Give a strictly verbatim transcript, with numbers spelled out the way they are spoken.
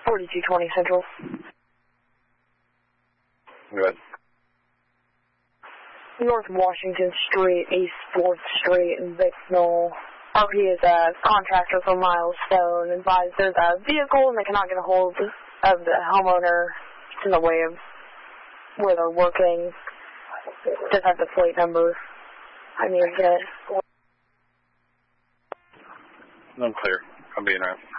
forty-two twenty Central. Go ahead. North Washington Street, East fourth Street in Bicknell. R P is a contractor for Milestone. Advised there's a vehicle and they cannot get a hold of the homeowner. It's in the way of where they're working. Just have the plate number. I need to get it. I'm clear. I'm being around.